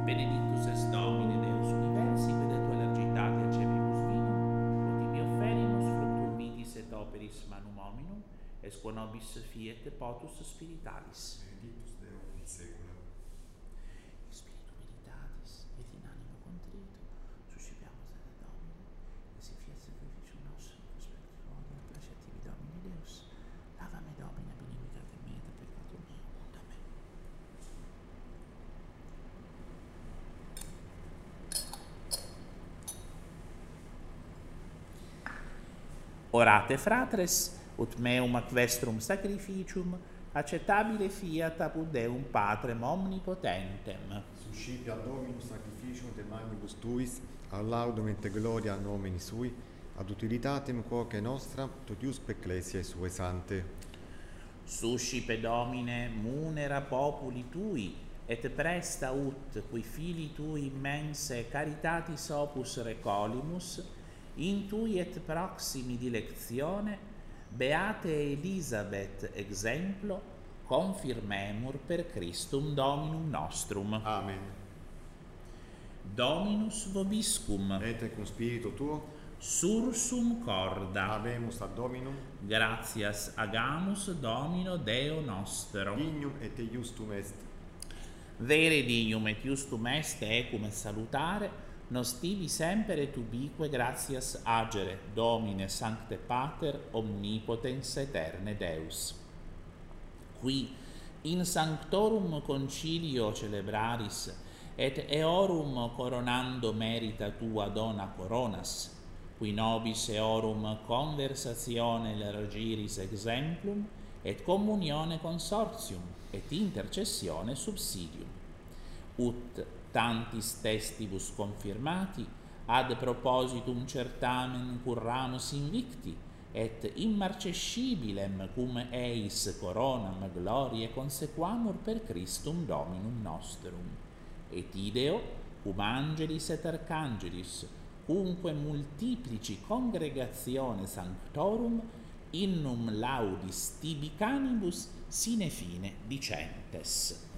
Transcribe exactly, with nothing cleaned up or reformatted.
Benedictus es Domine Deus universi, vedetur elargitati acebimus vinum, ut tibi offerimus fructum vitis et operis manum hominum, es quo nobis fiet potus spiritualis. Benedictus Deus in saecula. Spiritu veritatis et in animo contrito, suscipiamus ad Domine, et si fiat sacrificium nostrum prospectivorum et placetivi Domine Deus. Lava me Domine ab iniquitate mea et peccatum meum, und amen. Orate fratres, ut meum ac vestrum sacrificium acceptabile fiat apud Deum Patrem omnipotentem. Suscipia Dominus sacrificium de manibus tuis, ad laudum et gloria nomini sui, ad utilitatem quoque nostra, totiusque ecclesiae sue sante. Suscipe Domine munera populi tui, et presta ut, qui fili tui immense caritatis opus recolimus, in tui et proximi dilectione, beate Elisabeth exemplo, confirmemur per Christum Dominum nostrum. Amen. Dominus vobiscum, Et cum spiritu tuo, sursum corda, habemus ad Dominum, gratias agamus Domino Deo nostro. dignum et iustum est. Vere dignum et justum est ecum et salutare, nos tibi semper et ubique gratias agere, Domine Sancte Pater, omnipotens aeterne Deus. Qui in sanctorum concilio celebraris, et eorum coronando merita tua dona coronas, qui nobis eorum conversatione largiris exemplum, et communione consortium, et intercessione subsidium. Ut tantis testibus confirmati, ad propositum certamen curramus invicti, et immarcescibilem cum eis coronam gloriae consequamur per Christum Dominum nostrum. Et ideo, cum angelis et arcangelis, cumque multiplici congregatione sanctorum, innum laudis tibi canibus sine fine dicentes.